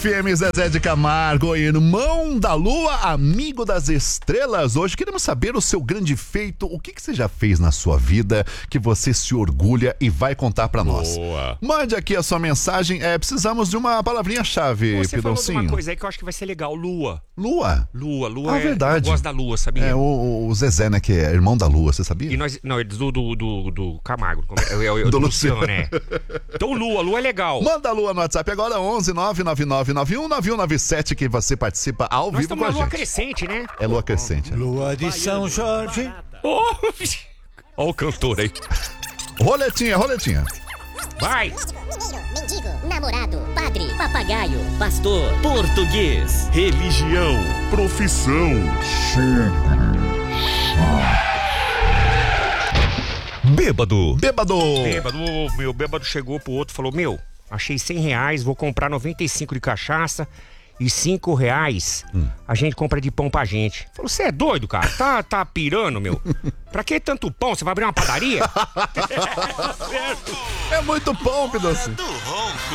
FM Zezé de Camargo, irmão da lua, amigo das estrelas. Hoje queremos saber o seu grande feito, o que você já fez na sua vida, que você se orgulha e vai contar pra nós. Boa. Mande aqui a sua mensagem, precisamos de uma palavrinha-chave, Você falou de Pidoncinho. uma coisa aí que eu acho que vai ser legal, lua. Lua? Lua Verdade. Eu gosto da lua, sabia? É o Zezé, né, que é irmão da lua, você sabia? E nós, não, é do Camargo, Do do Luciano. Luciano, né? Então lua é legal. Manda a lua no WhatsApp agora, 11 999919197, que você participa ao Nós vivo com estamos a na lua gente. crescente, né? É lua crescente. Lua de São Jorge. Ó o cantor aí. Roletinha. Vai! Mendigo, namorado, padre, papagaio, pastor, Português, religião, profissão. Bêbado. Bêbado. Meu bêbado chegou pro outro e falou: Meu, achei R$100, vou comprar 95 de cachaça e R$5 a gente compra de pão pra gente. Falou: Você é doido, cara? Tá pirando, meu? Pra que tanto pão? Você vai abrir uma padaria? É muito bom, Pidoncinho.